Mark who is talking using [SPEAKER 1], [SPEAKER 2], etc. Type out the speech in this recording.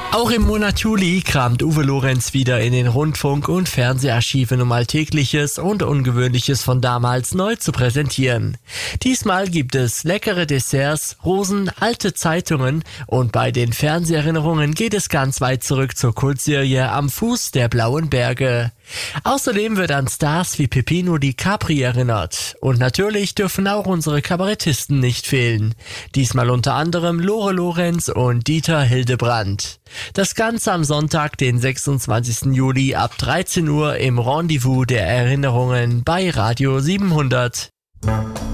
[SPEAKER 1] Auch im Monat Juli kramt Uwe Lorenz wieder in den Rundfunk- und Fernseharchiven, um Alltägliches und Ungewöhnliches von damals neu zu präsentieren. Diesmal gibt es leckere Desserts, Rosen, alte Zeitungen und bei den Fernseherinnerungen geht es ganz weit zurück zur Kultserie Am Fuß der Blauen Berge. Außerdem wird an Stars wie Peppino di Capri erinnert. Und natürlich dürfen auch unsere Kabarettisten nicht fehlen. Diesmal unter anderem Lore Lorenz und Dieter Hildebrandt. Das Ganze am Sonntag, den 26. Juli ab 13 Uhr im Rendezvous der Erinnerungen bei Radio 700.